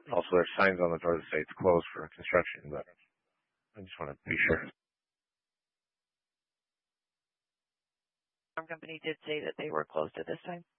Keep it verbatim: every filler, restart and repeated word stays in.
Also, there's signs on the door that say it's closed for construction, but I just want to be sure. The company did say that they were closed at this time.